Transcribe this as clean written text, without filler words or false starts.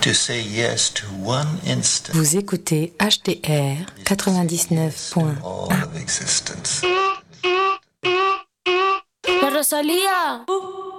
to say yes to one instant. Vous écoutez HTR 99.1. All of existence. ¡La Rosalía!